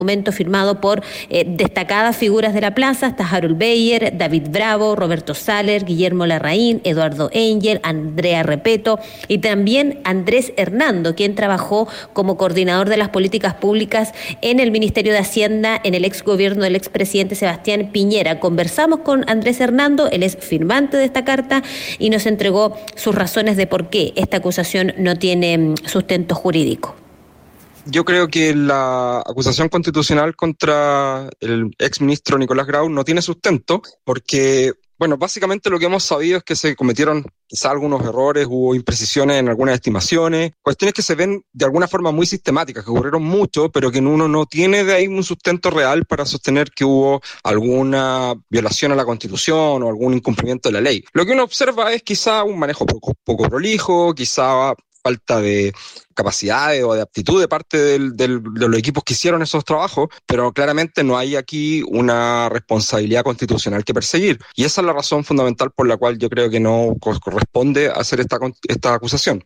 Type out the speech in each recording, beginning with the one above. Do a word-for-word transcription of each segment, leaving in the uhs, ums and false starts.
documento firmado por eh, destacadas figuras de la plaza, hasta Harold Bayer, David Bravo, Roberto Saller, Guillermo Larraín, Eduardo Engel, Andrea Repeto y también Andrés Hernando, quien trabajó como coordinador de las políticas públicas en el Ministerio de Hacienda en el ex gobierno del expresidente Sebastián Piñera. Conversamos con Andrés Hernando, él es firmante de esta carta y nos entregó sus razones de por qué esta acusación no tiene sustento jurídico. Yo creo que la acusación constitucional contra el exministro Nicolás Grau no tiene sustento porque, bueno, básicamente lo que hemos sabido es que se cometieron quizá algunos errores, hubo imprecisiones en algunas estimaciones, cuestiones que se ven de alguna forma muy sistemáticas, que ocurrieron mucho, pero que uno no tiene de ahí un sustento real para sostener que hubo alguna violación a la Constitución o algún incumplimiento de la ley. Lo que uno observa es quizá un manejo poco, poco prolijo, quizá falta de capacidades o de aptitud de parte del, del, de los equipos que hicieron esos trabajos, pero claramente no hay aquí una responsabilidad constitucional que perseguir. Y esa es la razón fundamental por la cual yo creo que no corresponde hacer esta, esta acusación.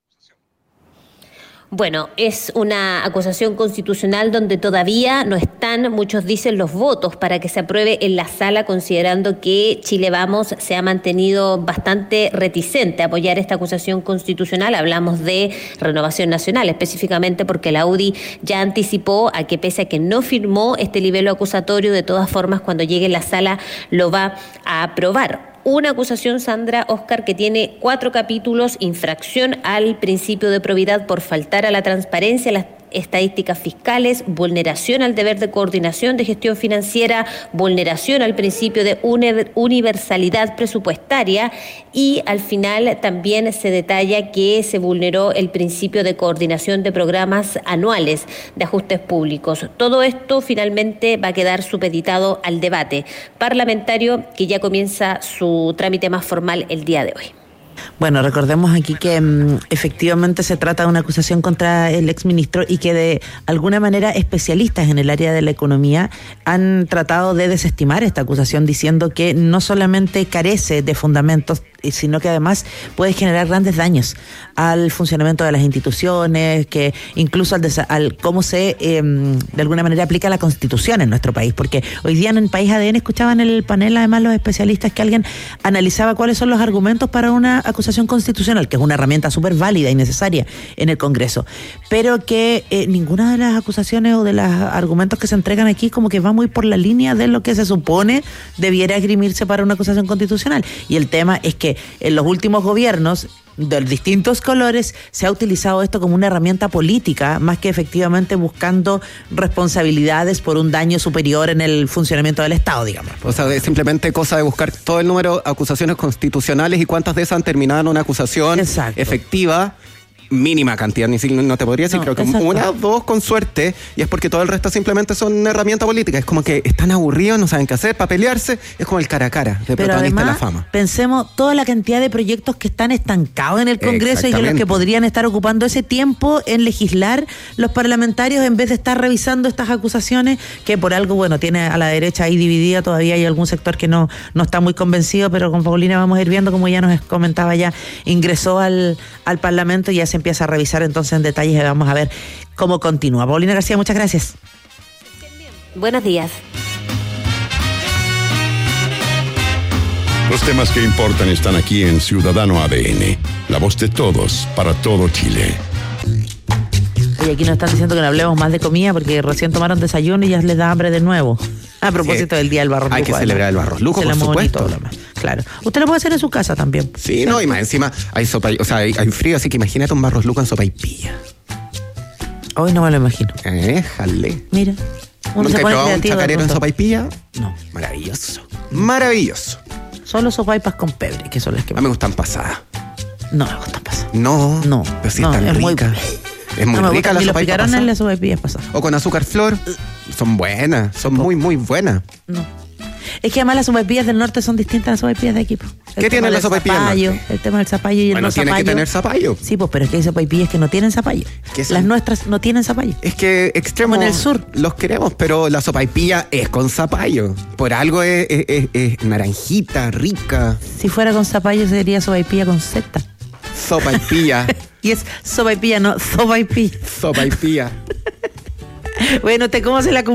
Bueno, es una acusación constitucional donde todavía no están, muchos dicen, los votos para que se apruebe en la sala, considerando que Chile Vamos se ha mantenido bastante reticente a apoyar esta acusación constitucional. Hablamos de Renovación Nacional, específicamente porque la U D I ya anticipó a que pese a que no firmó este libelo acusatorio, de todas formas cuando llegue a la sala lo va a aprobar. Una acusación, Sandra, Oscar, que tiene cuatro capítulos: infracción al principio de probidad por faltar a la transparencia, las estadísticas fiscales, vulneración al deber de coordinación de gestión financiera, vulneración al principio de universalidad presupuestaria y al final también se detalla que se vulneró el principio de coordinación de programas anuales de ajustes públicos. Todo esto finalmente va a quedar supeditado al debate parlamentario que ya comienza su trámite más formal el día de hoy. Bueno, recordemos aquí que um, efectivamente se trata de una acusación contra el exministro y que de alguna manera especialistas en el área de la economía han tratado de desestimar esta acusación diciendo que no solamente carece de fundamentos, sino que además puede generar grandes daños al funcionamiento de las instituciones, que incluso al, desa- al cómo se eh, de alguna manera aplica la Constitución en nuestro país, porque hoy día en el País A D N escuchaban en el panel además los especialistas que alguien analizaba cuáles son los argumentos para una acusación constitucional, que es una herramienta súper válida y necesaria en el Congreso, pero que eh, ninguna de las acusaciones o de los argumentos que se entregan aquí como que va muy por la línea de lo que se supone debiera esgrimirse para una acusación constitucional. Y el tema es que en los últimos gobiernos de distintos colores se ha utilizado esto como una herramienta política más que efectivamente buscando responsabilidades por un daño superior en el funcionamiento del Estado, digamos. O sea, es simplemente cosa de buscar todo el número de acusaciones constitucionales y cuántas de esas han terminado en una acusación Exacto. efectiva. Mínima cantidad, ni siquiera no te podría decir, no, creo que exacto. una, dos con suerte, y es porque todo el resto simplemente son herramientas políticas. Es como que están aburridos, no saben qué hacer, para pelearse, es como el cara a cara de Pero protagonista además, de la fama. Pensemos toda la cantidad de proyectos que están estancados en el Congreso y que los que podrían estar ocupando ese tiempo en legislar los parlamentarios en vez de estar revisando estas acusaciones, que por algo, bueno, tiene a la derecha ahí dividida, todavía hay algún sector que no, no está muy convencido, pero con Paulina vamos a ir viendo, como ya nos comentaba, ya ingresó al, al Parlamento y ya se empieza a revisar entonces en detalles y vamos a ver cómo continúa. Paulina García, muchas gracias. Buenos días. Los temas que importan están aquí en Ciudadano A D N, la voz de todos para todo Chile. Y aquí nos están diciendo que no hablemos más de comida porque recién tomaron desayuno y ya les da hambre de nuevo. A propósito eh, del Día del Barros Luco. Hay que celebrar el Barros Luco, por supuesto. Claro. Usted lo puede hacer en su casa también. Sí, no, y más encima hay sopa, o sea, hay, hay frío, así que imagínate un Barros Luco en sopaipilla. Hoy no me lo imagino. Éjale. Mira. ¿Nunca he probado un chacarero en sopaipilla? No. Maravilloso. Maravilloso. Solo sopaipas con pebre, que son las que me, me gustan pasadas. No me gustan pasadas. No. No. Pero sí no, están es ricas. Muy... Es muy no, rica la sopaipilla pasada. En las sopaipillas pasadas. O con azúcar flor. Son buenas, son muy, muy buenas. No. Es que además las sopaipillas del norte son distintas a las sopaipillas de aquí. ¿Qué tiene la sopaipilla del norte? El tema del zapallo y el bueno, no zapallo. Bueno, tiene que tener zapallo. Sí, pues, pero es que hay sopaipillas que no tienen zapallo. Las nuestras no tienen zapallo. Es que extremos en el sur los queremos, pero la sopaipilla es con zapallo. Por algo es, es, es, es naranjita, rica. Si fuera con zapallo sería sopaipilla con seta. Sopaipilla. Y es sopaipilla, no sopaipilla. Sopaipilla. Bueno, ¿te cómo se la